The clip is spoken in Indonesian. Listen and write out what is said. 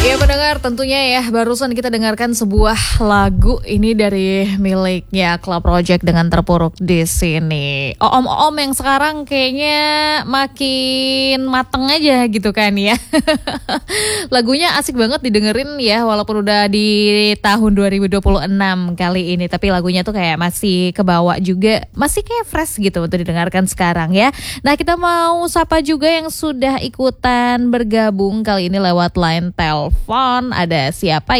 Ya pendengar, tentunya ya barusan kita dengarkan sebuah lagu ini dari miliknya Club Project dengan Terpuruk di Sini. Om-om yang sekarang kayaknya makin mateng aja gitu kan ya. Lagunya asik banget didengerin ya, walaupun udah di tahun 2026 kali ini, tapi lagunya tuh kayak masih kebawa juga, masih kayak fresh gitu untuk didengarkan sekarang ya. Nah, kita mau sapa juga yang sudah ikutan bergabung kali ini lewat line telepon. Ada siapa